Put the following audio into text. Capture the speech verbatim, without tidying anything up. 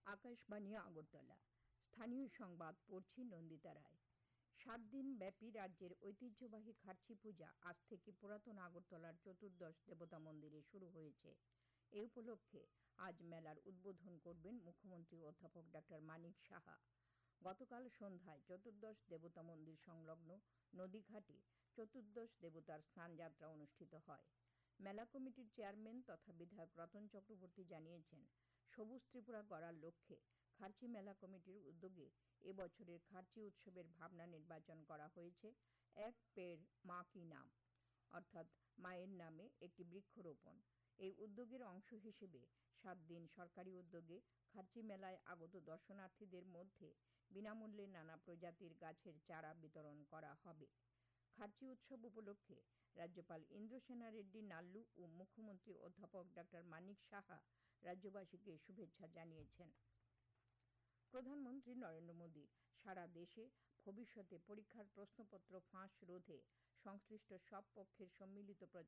আকাশবাণী আগরতলা। স্থানীয় সংবাদ পড়ছি নন্দিতা রায়। সাত দিন ব্যাপী রাজ্যের ঐতিহ্যবাহী খার্চি পূজা আজ থেকে পুরাতন আগরতলার চতুর্দশ দেবতা মন্দিরে শুরু হয়েছে। এ উপলক্ষে আজ মেলার উদ্বোধন করবেন মুখ্যমন্ত্রী অধ্যাপক ডাক্তার মানিক সাহা। গতকাল সন্ধ্যায় চতুর্দশ দেবতা মন্দির সংলগ্ন নদীঘাটে চতুর্দশ দেবতার স্নানযাত্রা অনুষ্ঠিত হয়। মেলা কমিটির চেয়ারম্যান তথা বিধায়ক রতন চক্রবর্তী জানিয়েছেন, সবুজ ত্রিপুরা গড়ার লক্ষ্যে খার্চি মেলা কমিটির উদ্যোগে এবছরের খার্চি উৎসবের ভাবনা নির্বাচন করা হয়েছে এক পেড় মা কি নাম, অর্থাৎ মায়ের নামে একটি বৃক্ষরোপণ। এই উদ্যোগের অংশ হিসেবে সাত দিন সরকারি উদ্যোগে খার্চি মেলায় আগত দর্শনার্থীদের মধ্যে বিনামূল্যে নানা প্রজাতির গাছের চারা বিতরণ করা হবে। খার্চি উৎসব উপলক্ষে রাজ্যপাল ইন্দ্রসেনা রেড্ডি নাল্লু ও মুখ্যমন্ত্রী অধ্যাপক ডাক্তার মানিক সাহা রাজ্যবাসীকে শুভেচ্ছা জানিয়েছেন। প্রধানমন্ত্রী নরেন্দ্র মোদী সারা দেশে ভবিষ্যতে পরীক্ষার প্রশ্নপত্র ফাঁস রোধে সংশ্লিষ্ট সব পক্ষের সম্মিলিত